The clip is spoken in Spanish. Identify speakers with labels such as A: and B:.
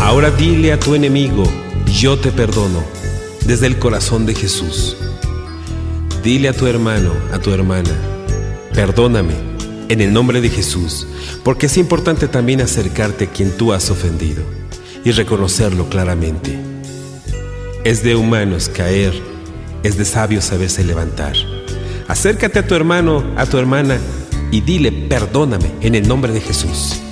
A: Ahora dile a tu enemigo, yo te perdono, desde el corazón de Jesús. Dile a tu hermano, a tu hermana, perdóname, en el nombre de Jesús, porque es importante también acercarte a quien tú has ofendido y reconocerlo claramente. Es de humanos caer, es de sabios saberse levantar. Acércate a tu hermano, a tu hermana, y dile, perdóname, en el nombre de Jesús.